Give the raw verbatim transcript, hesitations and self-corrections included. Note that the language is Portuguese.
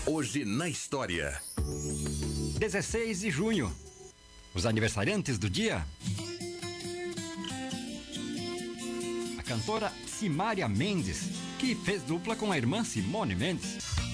Hoje na história. dezesseis de junho. Os aniversariantes do dia. A cantora Simária Mendes, que fez dupla com a irmã Simone Mendes.